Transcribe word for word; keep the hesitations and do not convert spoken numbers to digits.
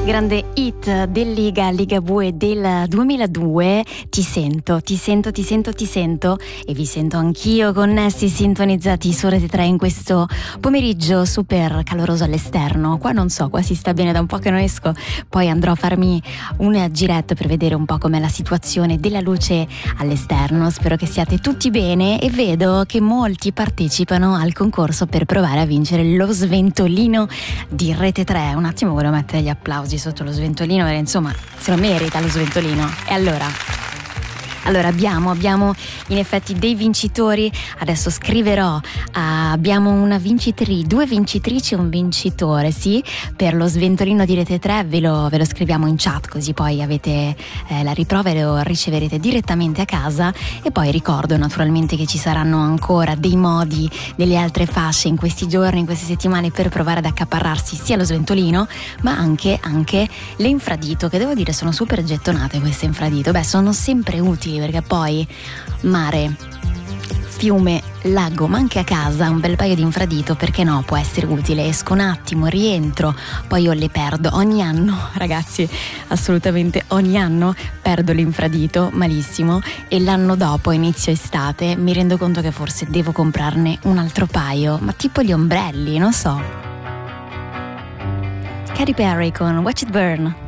Grande hit del Liga, Ligabue del duemiladue. Ti sento, ti sento, ti sento, ti sento e vi sento anch'io, connessi, sintonizzati su Rete tre in questo pomeriggio super caloroso all'esterno. Qua non so, qua si sta bene, da un po' che non esco, poi andrò a farmi un giretto per vedere un po' com'è la situazione della luce all'esterno. Spero che siate tutti bene e vedo che molti partecipano al concorso per provare a vincere lo sventolino di Rete tre. Un attimo volevo mettere gli applausi sotto lo sventolino, perché insomma se lo merita lo sventolino. E allora Allora abbiamo, abbiamo in effetti dei vincitori, adesso scriverò, uh, abbiamo una vincitrice, due vincitrici e un vincitore, sì, per lo sventolino di Rete tre, ve lo, ve lo scriviamo in chat così poi avete eh, la riprova e lo riceverete direttamente a casa. E poi ricordo naturalmente che ci saranno ancora dei modi, delle altre fasce in questi giorni, in queste settimane per provare ad accaparrarsi sia lo sventolino ma anche, anche le infradito, che devo dire sono super gettonate queste infradito. Beh, sono sempre utili perché poi mare, fiume, lago, ma anche a casa un bel paio di infradito, perché no, può essere utile. Esco un attimo, rientro, poi io le perdo ogni anno, ragazzi, assolutamente ogni anno perdo l'infradito malissimo, e l'anno dopo, inizio estate, mi rendo conto che forse devo comprarne un altro paio, ma tipo gli ombrelli, non so. Katy Perry con Watch It Burn.